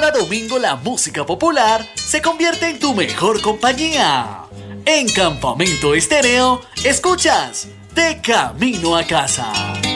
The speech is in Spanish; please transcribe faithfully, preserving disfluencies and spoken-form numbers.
cada domingo la música popular se convierte en tu mejor compañía. En Campamento Estéreo, escuchas De Camino a Casa.